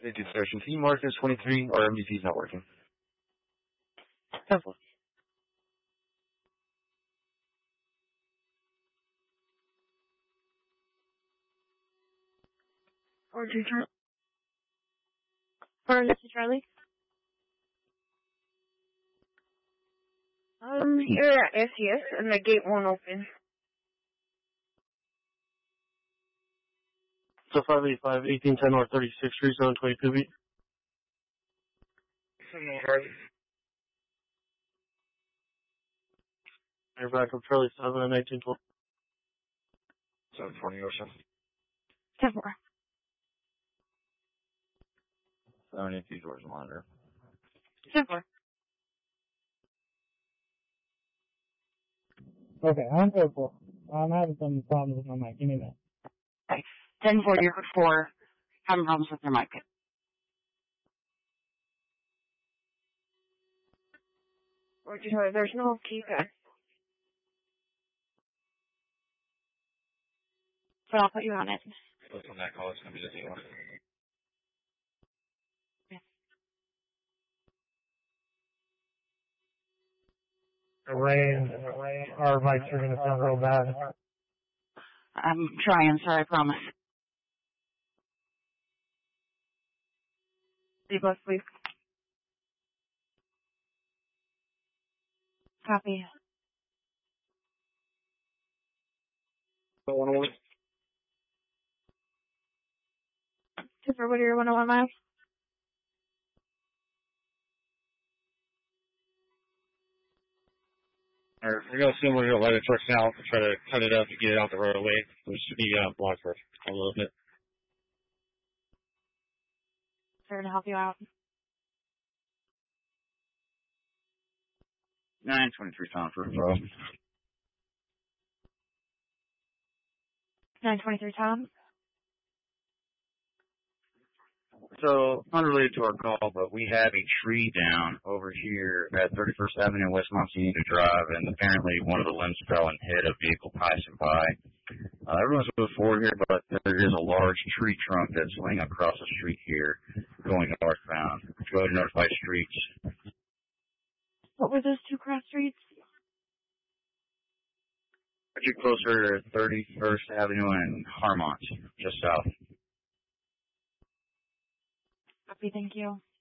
They do searching. Can you mark this 23 or MDT is not working? Simple. Or two Charlie. Or this is Charlie. You're at SES and the gate won't open. So 585, 1810 North 36th Street, Zone 22 beat. You're back up Charlie 7 and 1812. 740 Ocean. 10-4. 72 George Monitor. 10-4. Okay, I'm purple. I'm having some problems with my mic. Give me that. Okay. 10-4, you're code 4. Having problems with your mic. Or just there's no keypad. But I'll put you on it. What's on that call? It's going to be the D1. The rain, our mics are going to sound real bad. I'm trying, sir, I promise. D-bus, please. Copy. 101. 10-4, what are your 101 miles? Alright, we're going to assume we're going to let it truck out and try to cut it up and get it out the roadway. We should be blocked for a little bit. Sorry to help you out. 923 Tom for bro. 923 Tom. So, unrelated to our call, but we have a tree down over here at 31st Avenue, West Monsignor Drive, and apparently one of the limbs fell and hit a vehicle passing by. Everyone's moved forward here, but there is a large tree trunk that's laying across the street here, going northbound. Go to notify streets. What were those two cross streets? You're closer to 31st Avenue and Harmont, just south. Copy, thank you.